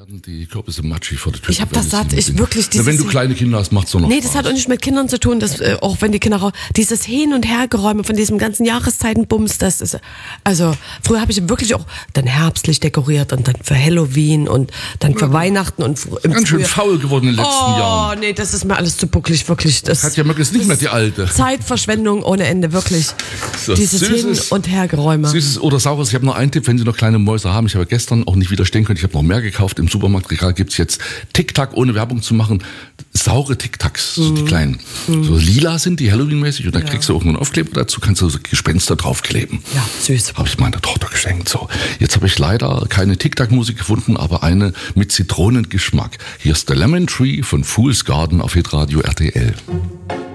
Die Kürbisse matschig vor der Tür. Ich habe das satt, wenn du kleine Kinder hast, macht's doch noch Nee, Spaß. das hat auch nicht mit Kindern zu tun, auch wenn die Kinder dieses Hin- und Hergeräume von diesem ganzen Jahreszeitenbums, das ist, also früher habe ich wirklich auch dann herbstlich dekoriert und dann für Halloween und dann für Weihnachten und im Ganz schön faul geworden in den letzten Jahren. Oh, nee, das ist mir alles zu bucklig, wirklich. Das Katja Möck ist nicht mehr die Alte. Zeitverschwendung ohne Ende, wirklich. So, dieses Hin- und Hergeräume. Süßes oder Saures, ich habe noch einen Tipp, wenn Sie noch kleine Mäuse haben. Ich habe gestern auch nicht widerstehen können, ich habe noch mehr gekauft. Im Supermarktregal gibt's jetzt Tic-Tac, ohne Werbung zu machen. Saure Tic-Tacs, so die kleinen. So lila sind die, Halloween-mäßig. Und da kriegst du auch nur einen Aufkleber dazu, kannst du so Gespenster draufkleben. Ja, süß. Habe ich meiner Tochter geschenkt. So, jetzt habe ich leider keine Tic-Tac-Musik gefunden, aber eine mit Zitronengeschmack. Hier ist der Lemon Tree von Fool's Garden auf Hitradio RTL.